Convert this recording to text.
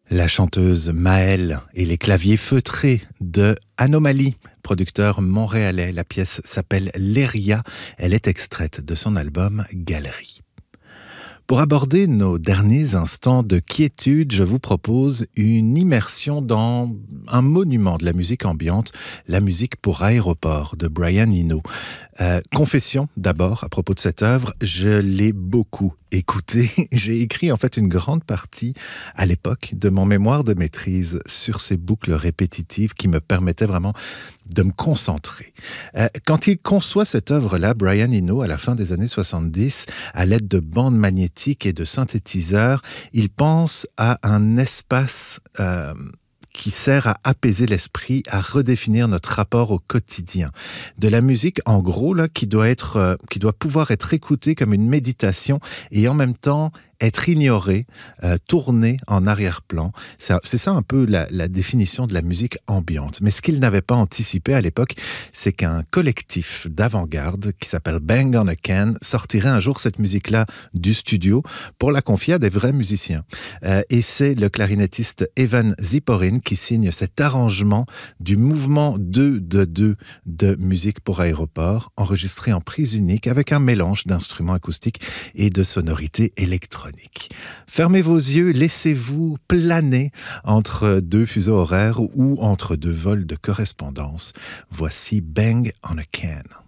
La chanteuse Maëlle et les claviers feutrés de Anomaly, producteur montréalais. La pièce s'appelle Léria. Elle est extraite de son album Galerie. Pour aborder nos derniers instants de quiétude, je vous propose une immersion dans un monument de la musique ambiante, la musique pour aéroport de Brian Eno. Confession d'abord à propos de cette œuvre, je l'ai beaucoup écoutée. J'ai écrit en fait une grande partie à l'époque de mon mémoire de maîtrise sur ces boucles répétitives qui me permettaient vraiment de me concentrer. Quand il conçoit cette œuvre-là, Brian Eno, à la fin des années 70, à l'aide de bandes magnétiques et de synthétiseurs, il pense à un espace qui sert à apaiser l'esprit, à redéfinir notre rapport au quotidien. De la musique, en gros, là, qui doit pouvoir être écoutée comme une méditation et en même temps être ignorée, tournée en arrière-plan. C'est ça un peu la définition de la musique ambiante. Mais ce qu'il n'avait pas anticipé à l'époque, c'est qu'un collectif d'avant-garde qui s'appelle Bang on a Can sortirait un jour cette musique-là du studio pour la confier à des vrais musiciens. Et c'est le clarinettiste Evan Ziporyn qui signe cet arrangement du mouvement 2-2 de musique pour aéroport, enregistré en prise unique avec un mélange d'instruments acoustiques et de sonorités électroniques. Fermez vos yeux, laissez-vous planer entre deux fuseaux horaires ou entre deux vols de correspondance. Voici Bang on a Can.